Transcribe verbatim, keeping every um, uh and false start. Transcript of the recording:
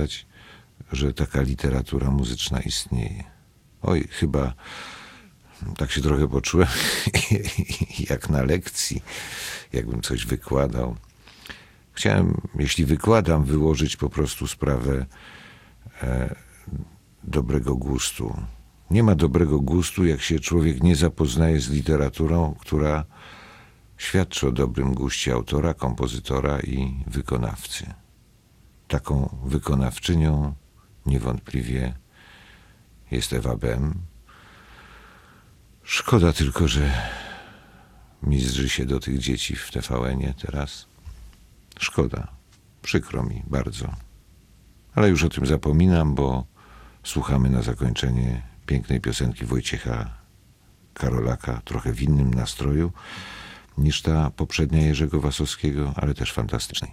że taka literatura muzyczna istnieje. Oj, chyba tak się trochę poczułem jak na lekcji, jakbym coś wykładał. Chciałem, jeśli wykładam, wyłożyć po prostu sprawę e, dobrego gustu. Nie ma dobrego gustu, jak się człowiek nie zapoznaje z literaturą, która świadczy o dobrym guście autora, kompozytora i wykonawcy. Taką wykonawczynią niewątpliwie jest Ewa Bem. Szkoda tylko, że mizdrzy się do tych dzieci w T V N-ie teraz. Szkoda. Przykro mi bardzo. Ale już o tym zapominam, bo słuchamy na zakończenie pięknej piosenki Wojciecha Karolaka, trochę w innym nastroju niż ta poprzednia Jerzego Wasowskiego, ale też fantastycznej.